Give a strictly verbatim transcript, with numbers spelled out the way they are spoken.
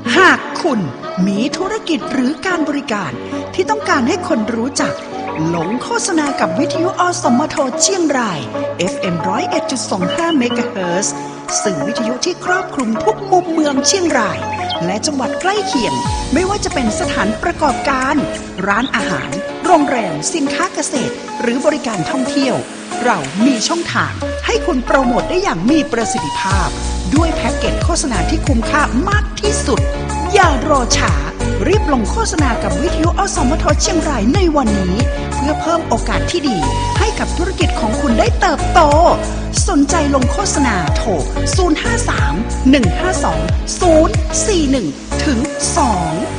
หากคุณมีธุรกิจหรือการบริการที่ต้องการให้คนรู้จักหลงโฆษณากับวิทยุอสมทเชียงราย เอฟ เอ็ม หนึ่งศูนย์เอ็ดจุดสองห้า เมกะเฮิรตซ์สื่อวิทยุที่ครอบคลุมทุกมุมเมืองเชียงรายและจังหวัดใกล้เคียงไม่ว่าจะเป็นสถานประกอบการร้านอาหารโรงแรมสินค้าเกษตรหรือบริการท่องเที่ยวเรามีช่องทางให้คุณโปรโมทได้อย่างมีประสิทธิภาพด้วยแพ็กเกจโฆษณาที่คุ้มค่ามากที่สุดอย่ารอช้ารีบลงโฆษณากับวิทยุอสมทเชียงรายในวันนี้เพื่อเพิ่มโอกาสที่ดีให้กับธุรกิจของคุณได้เติบโตสนใจลงโฆษณาโทรศูนย์ ห้า สาม หนึ่ง ห้า สอง ศูนย์ สี่ หนึ่ง ถึง สอง